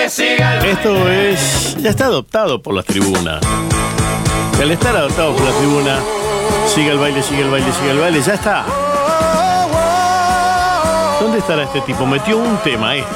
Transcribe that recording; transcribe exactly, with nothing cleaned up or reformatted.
baile, siga el baile. Esto es. Ya está adoptado por las tribunas. Y al estar adoptado por la tribuna, siga el baile, siga el baile, siga el baile, ya está. ¿Dónde estará este tipo? Metió un tema, eh.